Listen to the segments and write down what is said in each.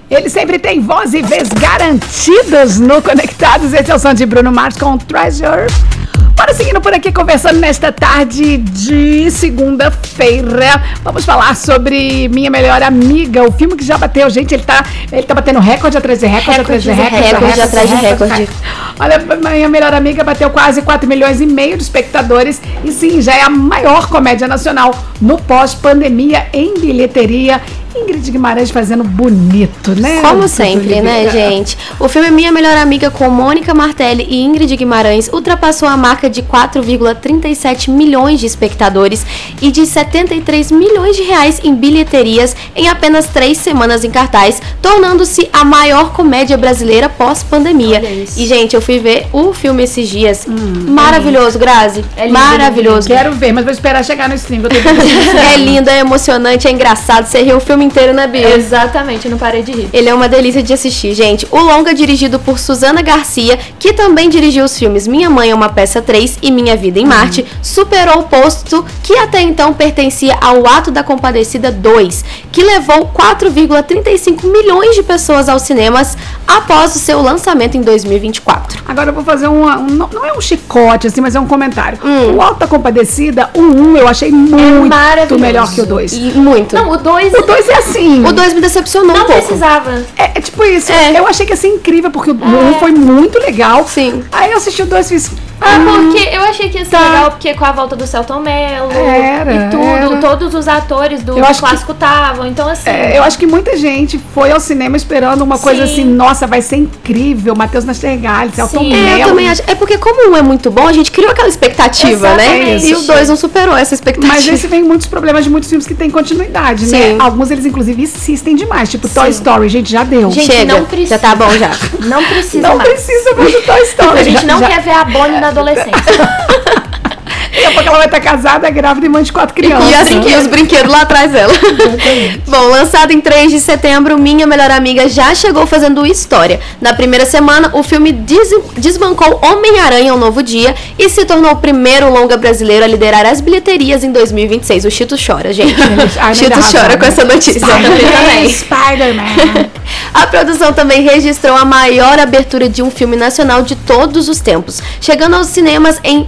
Ele sempre tem voz e vez garantidas no Conectados. Esse é o som de Bruno Mars com Treasure. Bora seguindo por aqui, conversando nesta tarde de segunda-feira. Vamos falar sobre Minha Melhor Amiga, o filme que já bateu, gente, ele tá batendo recorde atrás de recorde, recorde atrás de recorde. Olha, Minha Melhor Amiga bateu quase 4,5 milhões de espectadores e sim, já é a maior comédia nacional no pós-pandemia em bilheteria. Ingrid Guimarães fazendo bonito, né? Como sempre, né, gente? O filme Minha Melhor Amiga com Mônica Martelli e Ingrid Guimarães ultrapassou a marca de 4,37 milhões de espectadores e de 73 milhões de reais em bilheterias em apenas 3 semanas em cartaz, tornando-se a maior comédia brasileira pós-pandemia. E, gente, eu fui ver o filme esses dias. Maravilhoso, Grazi. É lindo, maravilhoso. Quero ver, mas vou esperar chegar no stream. É lindo, é emocionante, é engraçado. Você riu o filme inteiro, né, Bia? Exatamente, eu não parei de rir. Ele é uma delícia de assistir, gente. O longa, dirigido por Suzana Garcia, que também dirigiu os filmes Minha Mãe é uma Peça 3 e Minha Vida em Marte, superou o posto que até então pertencia ao Ato da Compadecida 2, que levou 4,35 milhões de pessoas aos cinemas após o seu lançamento em 2024. Agora eu vou fazer não é um chicote, assim, mas é um comentário. O Alto da Compadecida, o 1 eu achei muito melhor que o 2. Muito. Não, o 2 é assim. O 2 me decepcionou um pouco. Não precisava. É tipo isso. Eu achei que ia ser incrível, porque o 1 foi muito legal. Sim. Aí eu assisti o 2 e fiz... porque eu achei que ia ser legal, porque com a volta do Celton Mello e tudo, todos os atores do clássico estavam, então assim... eu acho que muita gente foi ao cinema esperando uma coisa assim, nossa, vai ser incrível, Matheus Nastergalli, Celton Mello. Eu também acho. É porque como um é muito bom, a gente criou aquela expectativa, né? E o 2 não superou essa expectativa. Mas esse vem muitos problemas de muitos filmes que tem continuidade, né? Alguns eles, inclusive, insistem demais, tipo Toy Story, gente, já deu. Gente, chega, não precisa. Já tá bom, já. Não precisa mais. Não precisa mais do Toy Story. A gente não quer ver a Bonnie na adolescência. Daqui a pouco ela vai estar casada, grávida e mãe de 4 crianças. E os brinquedos lá atrás dela. Bom, lançado em 3 de setembro, Minha Melhor Amiga já chegou fazendo história. Na primeira semana, o filme desbancou Homem-Aranha, Um Novo Dia e se tornou o primeiro longa brasileiro a liderar as bilheterias em 2026. O Chito chora, gente. Chito chora com essa notícia. Spider-Man. A produção também registrou a maior abertura de um filme nacional de todos os tempos, chegando aos cinemas em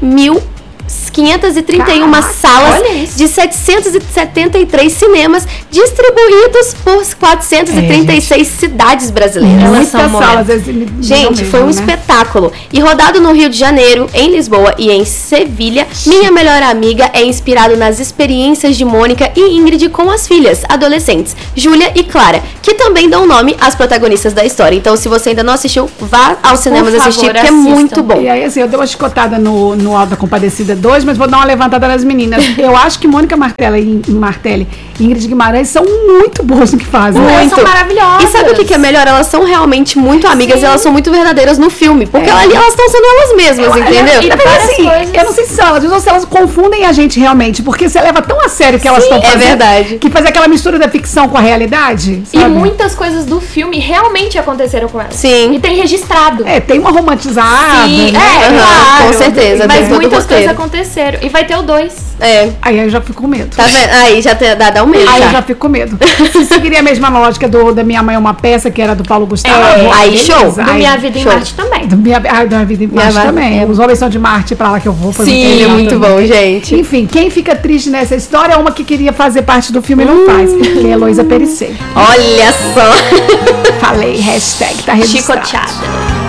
1.531 salas de 773 cinemas distribuídos por 436 cidades brasileiras. Gente, foi um espetáculo. E rodado no Rio de Janeiro, em Lisboa e em Sevilha, Minha Melhor Amiga é inspirado nas experiências de Mônica e Ingrid com as filhas, adolescentes, Júlia e Clara, que também dão nome às protagonistas da história. Então, se você ainda não assistiu, vá aos cinemas assistir, porque é muito bom. E aí, assim, eu dei uma chicotada no Alto da Compadecida 2, mas vou dar uma levantada nas meninas. Eu acho que Mônica Martelli e Ingrid Guimarães são muito boas no que fazem. Elas são maravilhosas. E sabe o que é melhor? Elas são realmente muito amigas e elas são muito verdadeiras no filme. Porque ali elas estão sendo elas mesmas, entendeu? Eu não sei se elas confundem a gente realmente, porque você leva tão a sério que elas estão fazendo. É verdade. Que faz aquela mistura da ficção com a realidade. Sabe? E muitas coisas do filme realmente aconteceram com elas. Sim. E tem registrado. Tem uma romantizada. Sim, claro. Com certeza. Mas muitas coisas aconteceram. E vai ter o 2. Aí eu já fico com medo. Tá vendo? Aí já dá um medo. Aí eu já fico com medo. Se seguiria a mesma lógica da Minha Mãe é uma Peça, que era do Paulo Gustavo. Aí show. Do Minha Vida em Marte também. Da Minha Vida em Marte também. Os homens são de Marte, pra lá que eu vou. Sim, muito bom, gente. Enfim, quem fica triste nessa história é uma que queria fazer parte do filme e não faz, que é Heloísa Périssé. Olha só. Falei, hashtag tá registrado. Chicoteada.